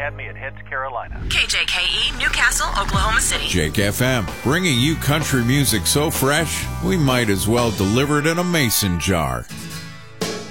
had me at Heads, Carolina. KJKE, Newcastle, Oklahoma City. Jake FM, bringing you country music so fresh, we might as well deliver it in a mason jar.